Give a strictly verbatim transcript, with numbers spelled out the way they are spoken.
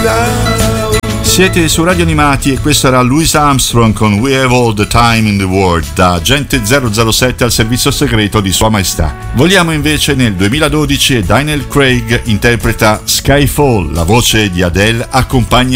Siete su Radio Animati e questo era Louis Armstrong con We Have All the Time in the World, da agente zero zero sette al servizio segreto di Sua Maestà. Voliamo invece nel duemiladodici e Daniel Craig interpreta Skyfall, la voce di Adele accompagna